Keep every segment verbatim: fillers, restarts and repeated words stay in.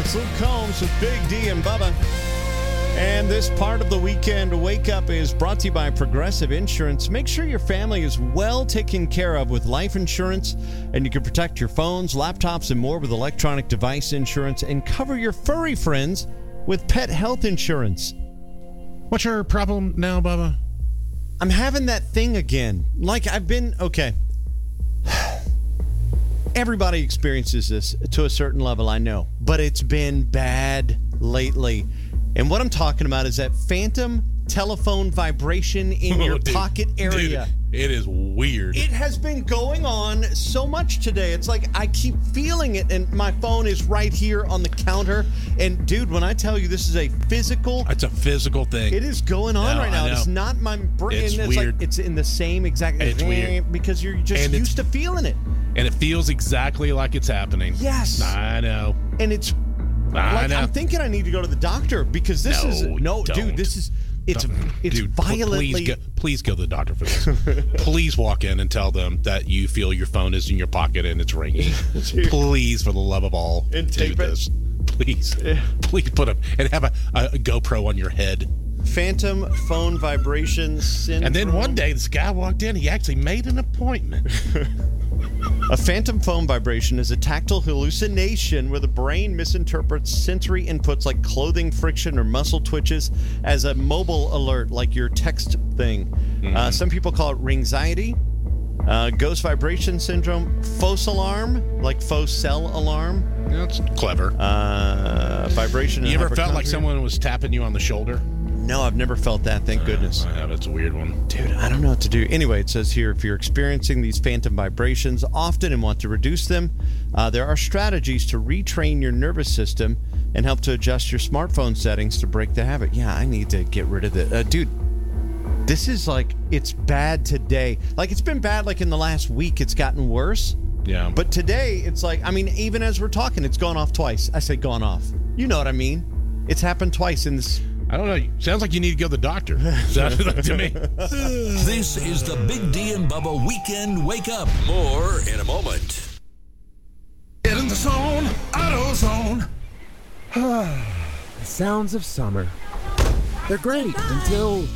It's Luke Combs with Big D and Bubba. And this part of the weekend wake up is brought to you by Progressive Insurance. Make sure your family is well taken care of with life insurance, and you can protect your phones, laptops, and more with electronic device insurance, and cover your furry friends with pet health insurance. What's your problem now, Bubba? I'm having that thing again. Like I've been, okay. Everybody experiences this to a certain level, I know, but it's been bad lately. And what I'm talking about is that phantom telephone vibration in Oh, your dude, pocket area. Dude, it is weird. It has been going on so much today. It's like I keep feeling it, and my phone is right here on the counter. And, dude, when I tell you this is a physical... It's a physical thing. It is going on No, right now. I know. It's not my brain. It's It's, weird. like it's in the same exact... It's weird. Because you're just And used to it's- feeling it. And it feels exactly like it's happening. Yes. I know. And it's... I like, know. I'm thinking I need to go to the doctor because this No, is... No, don't. dude, this is... It's Don't. it's Dude, pl- violently... Please go, please go to the doctor for this. Please walk in and tell them that you feel your phone is in your pocket and it's ringing. Please, for the love of all, And do tape it. this. Please. Please put a... And have a, a, a GoPro on your head. Phantom phone vibration syndrome. And then one day, this guy walked in. He actually made an appointment. A phantom phone vibration is a tactile hallucination where the brain misinterprets sensory inputs like clothing friction or muscle twitches as a mobile alert, like your text thing. Mm-hmm. Uh, some people call it ringxiety, uh, ghost vibration syndrome, faux alarm, like faux cell alarm. That's clever. Uh, vibration. You and ever felt like hypochondria. someone was tapping you on the shoulder? No, I've never felt that, thank goodness. I have. It's a weird one. Dude, I don't know what to do. Anyway, it says here, if you're experiencing these phantom vibrations often and want to reduce them, uh, there are strategies to retrain your nervous system and help to adjust your smartphone settings to break the habit. Yeah, I need to get rid of it. Uh, dude, this is like, it's bad today. Like, it's been bad like in the last week. It's gotten worse. Yeah. But today, it's like, I mean, even as we're talking, it's gone off twice. I say gone off. You know what I mean? It's happened twice in this... I don't know. Sounds like you need to go to the doctor. Sounds like to me. This is the Big D and Bubba Weekend Wake Up. More in a moment. Get in the zone, AutoZone. The sounds of summer. They're great until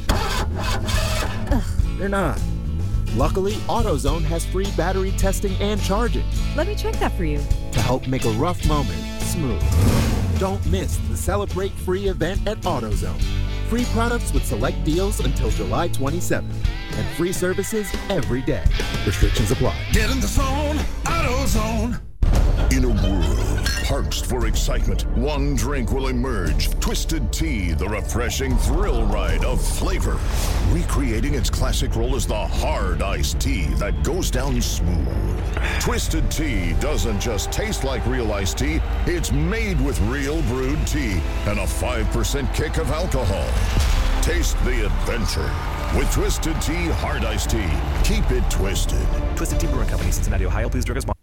they're not. Luckily, AutoZone has free battery testing and charging Let me check that for you. to help make a rough moment smooth. Don't miss the Celebrate Free event at AutoZone. Free products with select deals until July twenty-seventh. And free services every day. Restrictions apply. Get in the zone, AutoZone. In a world parched for excitement, one drink will emerge. Twisted Tea, the refreshing thrill ride of flavor. Recreating its classic role as the hard iced tea that goes down smooth. Twisted Tea doesn't just taste like real iced tea, it's made with real brewed tea and a five percent kick of alcohol. Taste the adventure with Twisted Tea Hard Iced Tea. Keep it twisted. Twisted Tea Brewing Company, Cincinnati, Ohio. Please drink responsibly.